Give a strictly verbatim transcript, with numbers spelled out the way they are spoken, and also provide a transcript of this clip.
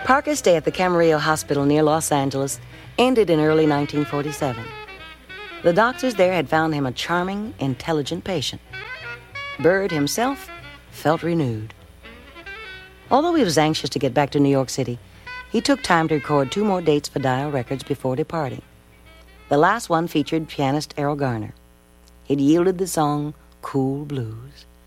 Parker's stay at the Camarillo Hospital near Los Angeles ended in early nineteen forty-seven. The doctors there had found him a charming, intelligent patient. Bird himself felt renewed. Although he was anxious to get back to New York City, he took time to record two more dates for Dial Records before departing. The last one featured pianist Errol Garner. He'd yielded the song Cool Blues.